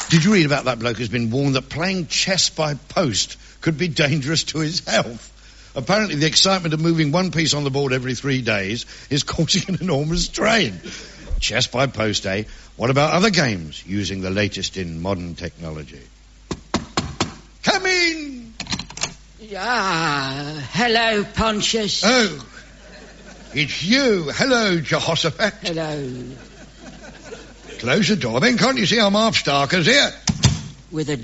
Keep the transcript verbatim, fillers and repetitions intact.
Did you read about that bloke who's been warned that playing chess by post could be dangerous to his health? Apparently the excitement of moving one piece on the board every three days is causing an enormous strain. Chess by post, eh? What about other games using the latest in modern technology? Come in! Ah, hello, Pontius. Oh, it's you. Hello, Jehoshaphat. Hello. Close the door then, can't you see I'm half Starkers here? With a